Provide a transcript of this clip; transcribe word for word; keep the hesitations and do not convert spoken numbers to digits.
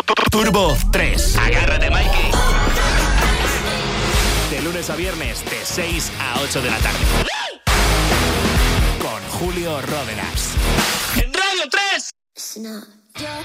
Turbo tres. Agárrate, Mikey. De lunes a viernes, de seis a ocho de la tarde. Con Julio Ródenas. ¡En Radio tres! Listen up. Yo